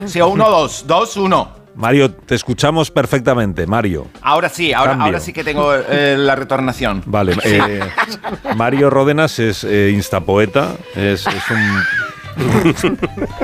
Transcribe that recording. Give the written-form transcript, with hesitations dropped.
Sí, 1-2. 2-1. Mario, te escuchamos perfectamente, Mario. Ahora sí que tengo la retornación. Vale, Mario Ródenas es instapoeta, es un